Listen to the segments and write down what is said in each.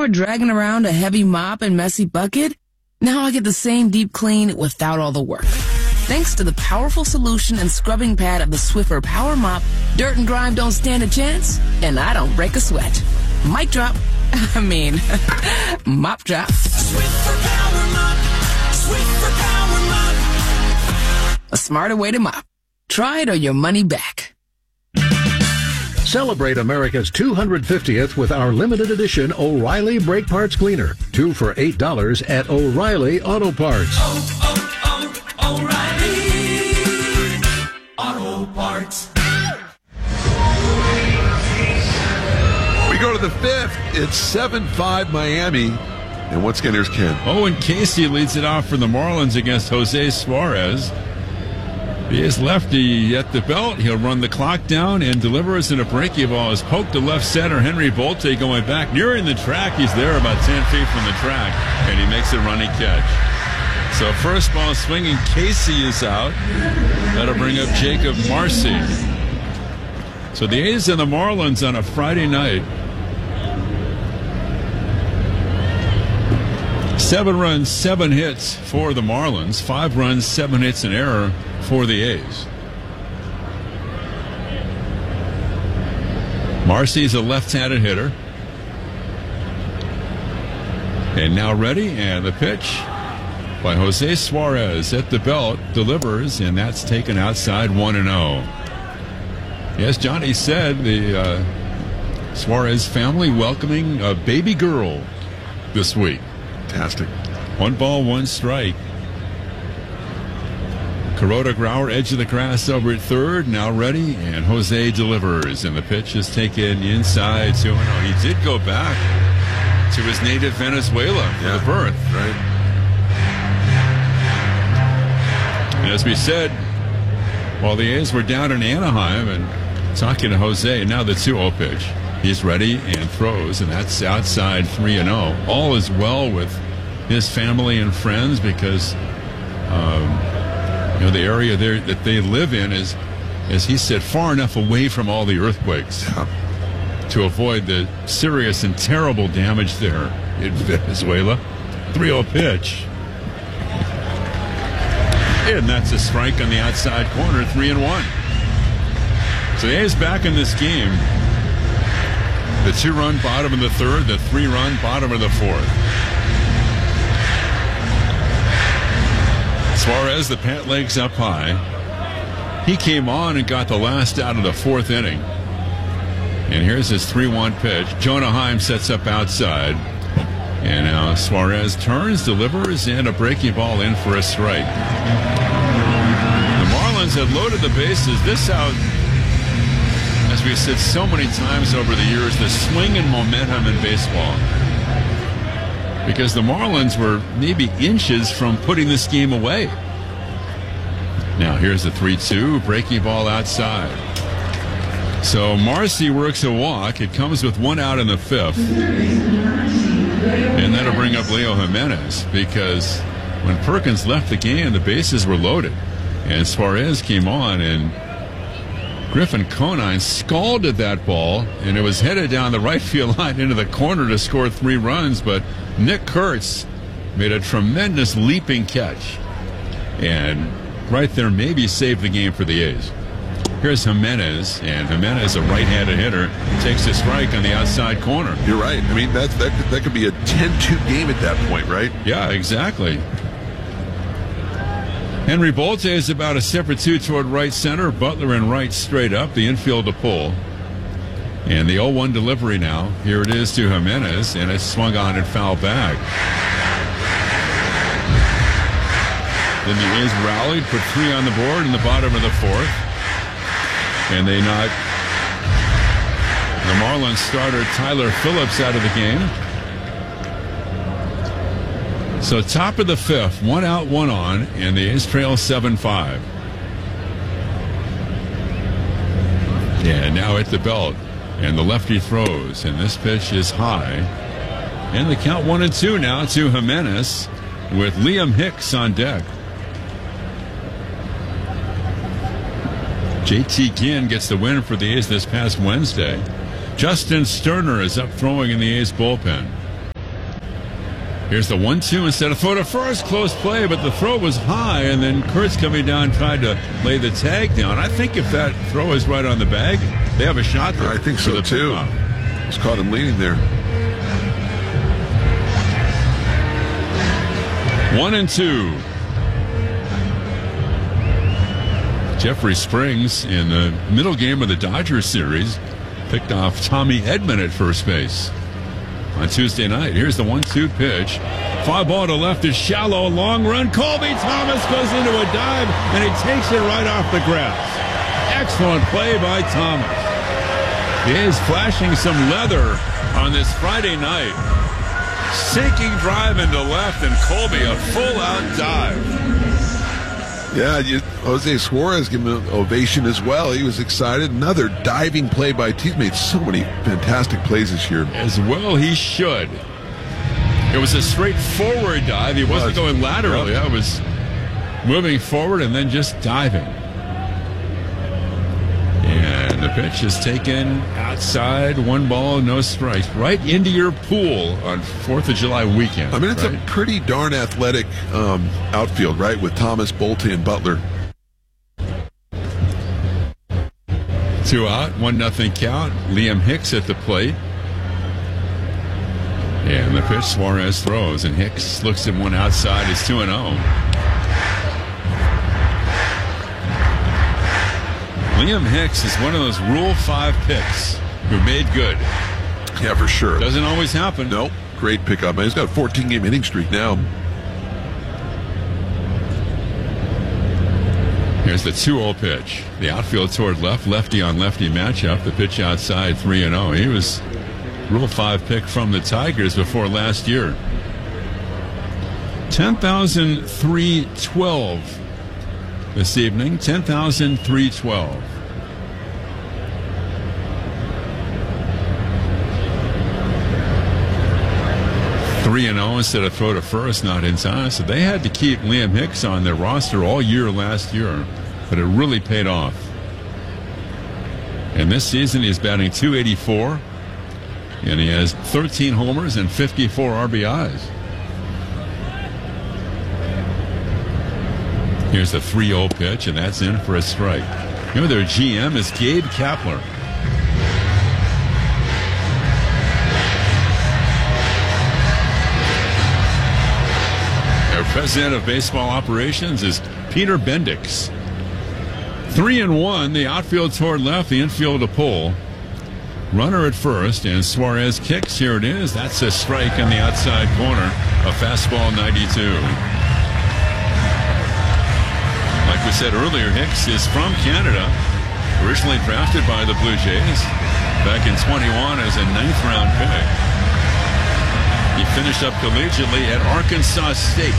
more dragging around a heavy mop and messy bucket. Now I get the same deep clean without all the work. Thanks to the powerful solution and scrubbing pad of the Swiffer Power Mop, dirt and grime don't stand a chance, and I don't break a sweat. Mic drop. Mop drop. Swiffer Power Mop. Swiffer Power Mop. A smarter way to mop. Try it or your money back. Celebrate America's 250th with our limited edition O'Reilly Brake Parts Cleaner. 2 for $8 at O'Reilly Auto Parts. O'Reilly Auto Parts. We go to the 5th. It's 7-5 Miami. And once again, here's Ken. Owen Casey leads it off for the Marlins against Jose Suarez. He is lefty at the belt. He'll run the clock down and delivers, and a breaking ball is poked to left center. Henry Bolte going back, nearing the track. He's there about 10 feet from the track, and he makes a running catch. So first ball swinging, Casey is out. That'll bring up Jacob Marcy. So the A's and the Marlins on a Friday night. 7 runs, 7 hits for the Marlins. 5 runs, 7 hits, an error for the A's. Marcy's a left-handed hitter. And now ready, and the pitch by Jose Suarez at the belt delivers, and that's taken outside 1-0. Yes, Johnny said the Suarez family welcoming a baby girl this week. Fantastic. 1 ball, 1 strike. Kuroda Grauer, edge of the grass over at third, now ready, and Jose delivers, and the pitch is taken inside 2-0. He did go back to his native Venezuela for the birth. Right. And as we said, while the A's were down in Anaheim and talking to Jose, now the 2-0 pitch. He's ready and throws, and that's outside 3-0. All is well with his family and friends because the area there that they live in is, as he said, far enough away from all the earthquakes to avoid the serious and terrible damage there in Venezuela. 3-0 pitch. And that's a strike on the outside corner, 3-1. So the A's back in this game. The 2-run bottom of the third, the 3-run bottom of the fourth. Suarez, the pant legs up high. He came on and got the last out of the 4th inning. And here's his 3-1 pitch. Jonah Heim sets up outside. And now Suarez turns, delivers, and a breaking ball in for a strike. The Marlins had loaded the bases. This out, as we've said so many times over the years, the swing and momentum in baseball. Because the Marlins were maybe inches from putting this game away. Now here's the 3-2, breaking ball outside. So Marcy works a walk. It comes with 1 out in the 5th. And that'll bring up Leo Jimenez because when Perkins left the game, the bases were loaded. And Suarez came on, and Griffin Conine scalded that ball, and it was headed down the right field line into the corner to score 3 runs, but Nick Kurtz made a tremendous leaping catch. And right there maybe saved the game for the A's. Here's Jimenez, and Jimenez, a right-handed hitter, takes a strike on the outside corner. You're right. I mean, that could be a 10-2 game at that point, right? Yeah, exactly. Henry Bolte is about a step or 2 toward right center. Butler in right straight up. The infield to pull. And the 0-1 delivery now. Here it is to Jimenez, and it's swung on and fouled back. Then the A's rallied, put 3 on the board in the bottom of the 4th. And they knock the Marlins starter Tyler Phillips out of the game. So top of the 5th, 1 out, 1 on, and the A's trail 7-5. Yeah, now at the belt, and the lefty throws, and this pitch is high. And the count 1-2 now to Jimenez with Liam Hicks on deck. JT Ginn gets the win for the A's this past Wednesday. Justin Sterner is up throwing in the A's bullpen. Here's the 1-2 instead of throw to first. Close play, but the throw was high, and then Kurtz coming down tried to lay the tag down. I think if that throw is right on the bag, they have a shot there. I think so, too. Just caught him leaning there. 1-2. Jeffrey Springs, in the middle game of the Dodgers series, picked off Tommy Edman at first base on Tuesday night. Here's the 1-2 pitch. Fly ball to left is shallow. Long run. Colby Thomas goes into a dive, and he takes it right off the grass. Excellent play by Thomas. He is flashing some leather on this Friday night. Sinking drive into left, and Colby a full-out dive. Yeah, Jose Suarez gave him an ovation as well. He was excited. Another diving play by T. Made so many fantastic plays this year. As well he should. It was a straightforward dive. He wasn't going laterally. I was moving forward and then just diving. And the pitch is taken outside. 1 ball, no strikes. Right into your pool on 4th of July weekend. I mean, it's a pretty darn athletic outfield, right, with Thomas, Bolte, and Butler. 2 out, 1-0 count. Liam Hicks at the plate. And the pitch, Suarez throws, and Hicks looks at one outside. It's 2-0. Liam Hicks is one of those Rule 5 picks who made good. Yeah, for sure. Doesn't always happen. Nope. Great pickup. He's got a 14-game hitting streak now. Here's the 2-0 pitch. The outfield toward left, lefty on lefty matchup. The pitch outside, 3-0. He was Rule 5 pick from the Tigers before last year. 10,312 this evening. 10,312. 3-0 instead of throw to first, not in time. So they had to keep Liam Hicks on their roster all year last year, but it really paid off. And this season he's batting .284, and he has 13 homers and 54 RBIs. Here's the 3-0 pitch, and that's in for a strike. You know, their GM is Gabe Kapler. Their president of baseball operations is Peter Bendix. 3-1, the outfield toward left, the infield to pull. Runner at first, and Suarez kicks. Here it is. That's a strike in the outside corner. A fastball, 92. Like we said earlier, Hicks is from Canada, originally drafted by the Blue Jays back in 21 as a 9th-round pick. He finished up collegiately at Arkansas State.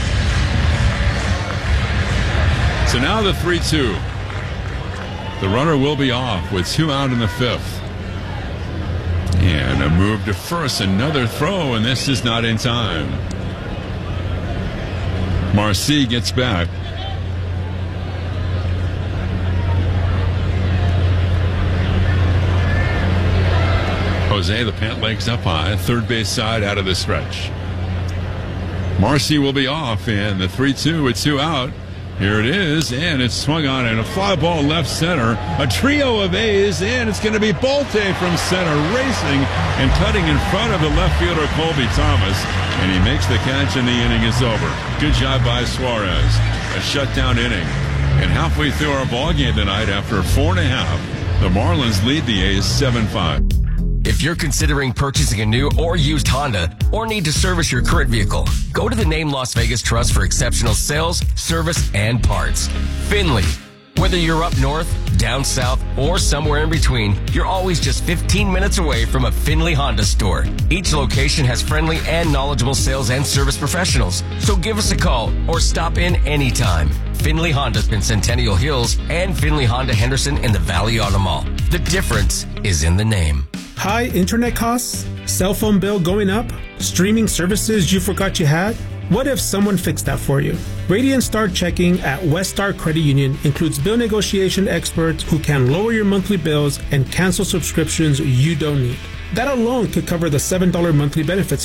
So now the 3-2. The runner will be off with 2 out in the 5th. And a move to first, another throw, and this is not in time. Marcy gets back. Jose, the pant legs up high, third base side out of the stretch. Marcy will be off, and the 3-2 with 2 out. Here it is, and it's swung on, and a fly ball left center. A trio of A's, and it's going to be Bolte from center, racing and cutting in front of the left fielder Colby Thomas, and he makes the catch, and the inning is over. Good job by Suarez. A shutdown inning. And halfway through our ballgame tonight, after 4.5, the Marlins lead the A's 7-5. If you're considering purchasing a new or used Honda or need to service your current vehicle, go to the Name Las Vegas Trust for exceptional sales, service, and parts. Finley. Whether you're up north, down south, or somewhere in between, you're always just 15 minutes away from a Finley Honda store. Each location has friendly and knowledgeable sales and service professionals. So give us a call or stop in anytime. Finley Honda's in Centennial Hills and Finley Honda Henderson in the Valley Auto Mall. The difference is in the name. High internet costs? Cell phone bill going up? Streaming services you forgot you had? What if someone fixed that for you? Radiant Star Checking at West Star Credit Union includes bill negotiation experts who can lower your monthly bills and cancel subscriptions you don't need. That alone could cover the $7 monthly benefits fee.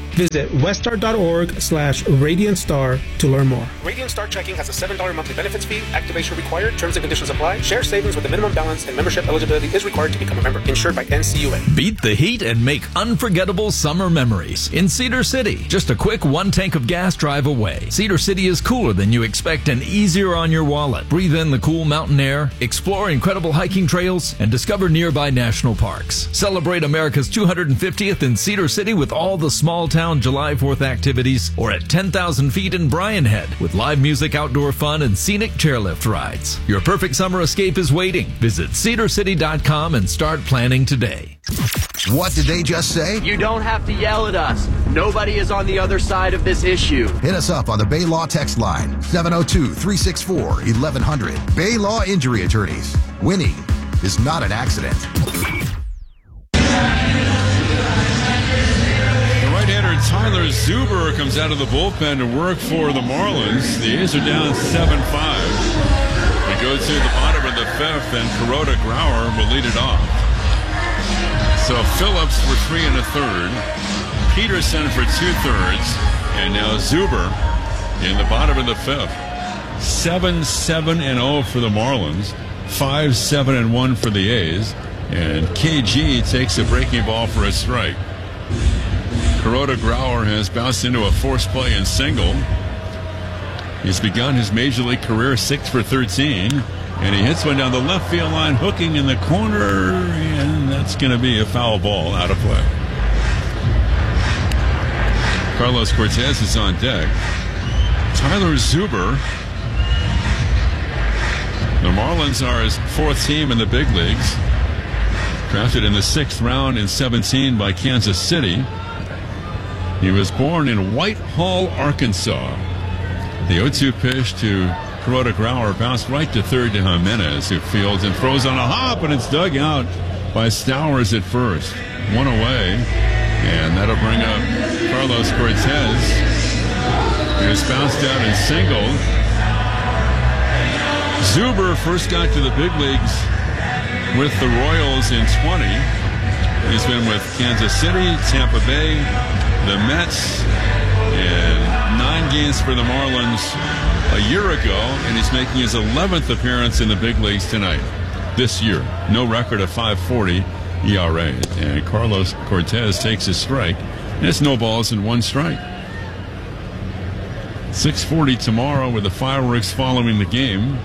Visit weststar.org/RadiantStar to learn more. Radiant Star Checking has a $7 monthly benefits fee. Activation required. Terms and conditions apply. Share savings with a minimum balance and membership eligibility is required to become a member. Insured by NCUA. Beat the heat and make unforgettable summer memories in Cedar City. Just a quick one tank of gas drive away. Cedar City is cooler than you expect and easier on your wallet. Breathe in the cool mountain air, explore incredible hiking trails, and discover nearby national parks. Celebrate America's 250th in Cedar City with all the small town July 4th activities, or at 10,000 feet in Bryan Head with live music, outdoor fun, and scenic chairlift rides. Your perfect summer escape is waiting. Visit cedarcity.com and start planning today. What did they just say? You don't have to yell at us. Nobody is on the other side of this issue. Hit us up on the Bay Law text line, 702-364-1100. Bay Law Injury Attorneys. Winning is not an accident. Tyler Zuber comes out of the bullpen to work for the Marlins. The A's are down 7-5. We go to the bottom of the fifth, and Kuroda Grauer will lead it off. So Phillips for 3 1/3, Peterson for 2/3, and now Zuber in the bottom of the fifth. 7-7-0 for the Marlins, 5-7-1 for the A's, and KG takes a breaking ball for a strike. Kuroda Grauer has bounced into a force play and single. He's begun his Major League career 6 for 13, and he hits one down the left field line, hooking in the corner, and that's going to be a foul ball out of play. Carlos Cortez is on deck. Tyler Zuber. The Marlins are his 4th team in the big leagues. Drafted in the 6th round in 17 by Kansas City. He was born in Whitehall, Arkansas. The 0-2 pitch to Kuroda Grauer bounced right to third to Jimenez, who fields and throws on a hop, and it's dug out by Stowers at first. 1 away, and that'll bring up Carlos Cortez, who's bounced out and singled. Zuber first got to the big leagues with the Royals in 20. He's been with Kansas City, Tampa Bay, the Mets, and 9 games for the Marlins a year ago, and he's making his 11th appearance in the big leagues tonight, this year. No record of 5.40 ERA. And Carlos Cortez takes his strike, and it's no balls and 1 strike. 6:40 tomorrow with the fireworks following the game.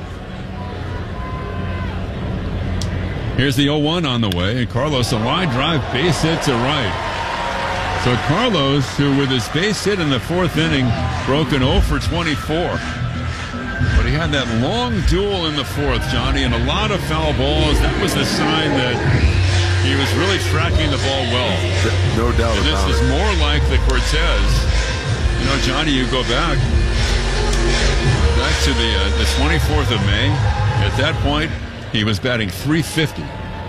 Here's the 0-1 on the way, and Carlos, a line drive, base hit to right. So Carlos, who with his base hit in the 4th inning, broke an 0 for 24. But he had that long duel in the 4th, Johnny, and a lot of foul balls. That was the sign that he was really tracking the ball well. No doubt about it. This is more like the Cortez. You know, Johnny, you go back to the 24th of May. At that point, he was batting .350.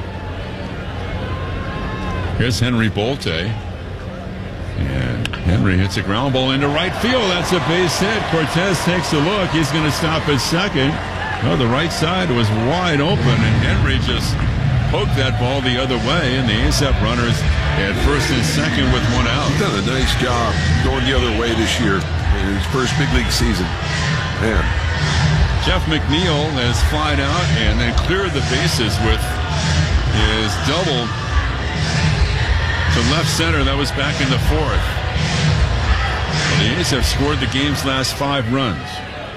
Here's Henry Bolte. And Henry hits a ground ball into right field. That's a base hit. Cortez takes a look. He's going to stop at second. Oh, the right side was wide open, and Henry just poked that ball the other way, and the A's have runners at first and second with 1 out. He's done a nice job going the other way this year in his first big league season. Man. Jeff McNeil has flied out and then cleared the bases with his double to left center. That was back in the 4th. Well, the A's have scored the game's last 5 runs.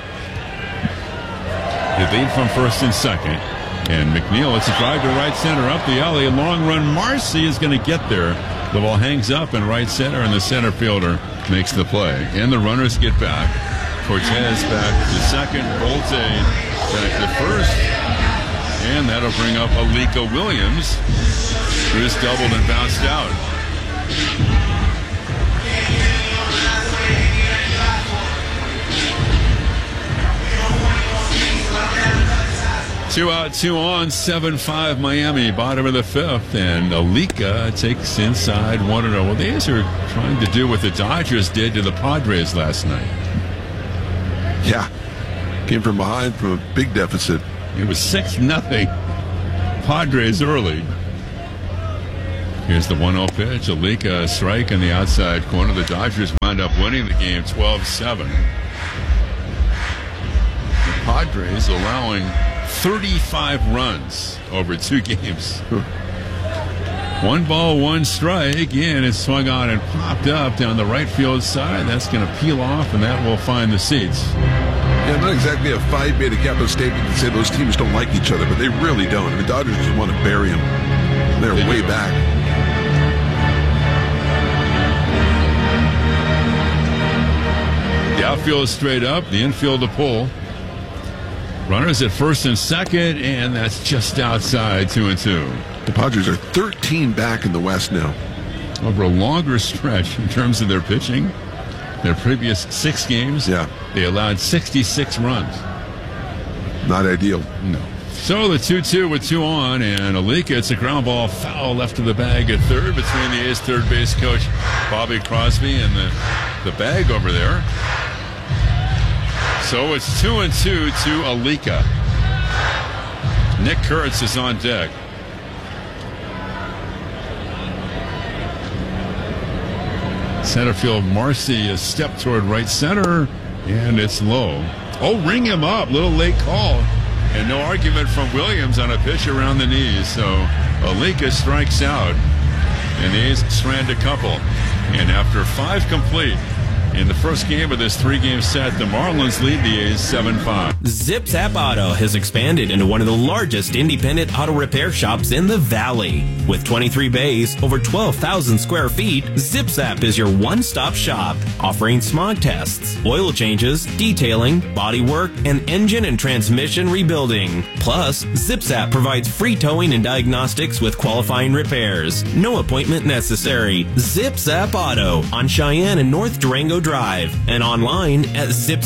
They lead from first and second. And McNeil, it's a drive to right center up the alley. A long run. Marcy is going to get there. The ball hangs up in right center, and the center fielder makes the play. And the runners get back. Cortez back to second. Bolte back to first. And that'll bring up Alika Williams, who's doubled and bounced out. Two out, 2 on, 7-5 Miami, bottom of the 5th, and Alika takes inside 1-0. Well, the A's are trying to do what the Dodgers did to the Padres last night. Yeah, came from behind from a big deficit. It was 6-0 Padres early. Here's the 1-0 pitch. Alika strike in the outside corner. The Dodgers wound up winning the game 12-7. The Padres allowing 35 runs over 2 games. 1 ball, 1 strike, and it swung on and popped up down the right field side. That's going to peel off, and that will find the seats. Yeah, not exactly a Phi Beta Kappa statement to say those teams don't like each other, but they really don't. The Dodgers just want to bury them. They're way back. The outfield is straight up, the infield to pull. Runners at first and second, and that's just outside 2-2. The Padres are 13 back in the West now. Over a longer stretch in terms of their pitching, their previous 6 games, they allowed 66 runs. Not ideal. No. So the 2-2 with 2 on, and Alika, it's a ground ball foul left to the bag at third between the A's third base coach Bobby Crosby and the bag over there. So it's 2-2 to Alika. Nick Kurtz is on deck. Center field Marcy, a step toward right center, and it's low. Oh, ring him up. Little late call. And no argument from Williams on a pitch around the knees. So Alika strikes out, and the A's strand a couple. And after 5 complete in the first game of this 3-game set, the Marlins lead the A's 7-5. ZipZap Auto has expanded into one of the largest independent auto repair shops in the Valley. With 23 bays, over 12,000 square feet, ZipZap is your one-stop shop, offering smog tests, oil changes, detailing, body work, and engine and transmission rebuilding. Plus, ZipZap provides free towing and diagnostics with qualifying repairs. No appointment necessary. ZipZap Auto on Cheyenne and North Durango Drive, and online at zipzap